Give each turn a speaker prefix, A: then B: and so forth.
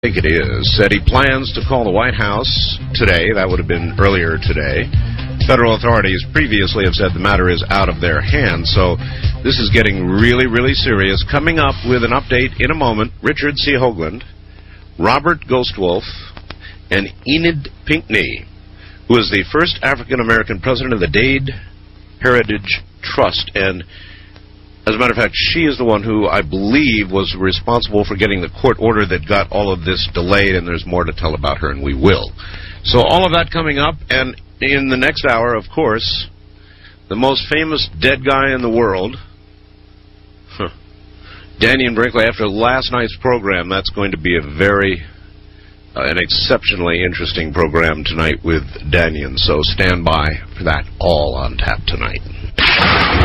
A: I think it is, said he plans to call the White House today. That would have been earlier today. Federal authorities previously have said the matter is out of their hands, so this is getting really, really serious. Coming up with an update in a moment, Richard C. Hoagland, Robert Ghostwolf, and Enid Pinckney, who is the first African-American president of the Dade Heritage Trust. And as a matter of fact, she is the one who, I believe, was responsible for getting the court order that got all of this delayed, and there's more to tell about her, and we will. So all of that coming up, and in the next hour, of course, the most famous dead guy in the world, Dannion Brinkley. After last night's program, that's going to be a very, an exceptionally interesting program tonight with Dannion, so stand by for that, all on tap tonight.